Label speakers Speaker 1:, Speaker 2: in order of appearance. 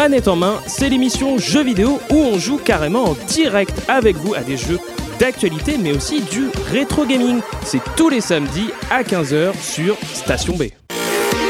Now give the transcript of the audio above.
Speaker 1: Manette en main, c'est l'émission jeux vidéo où on joue carrément en direct avec vous à des jeux d'actualité mais aussi du rétro gaming. C'est tous les samedis à 15h sur Station B.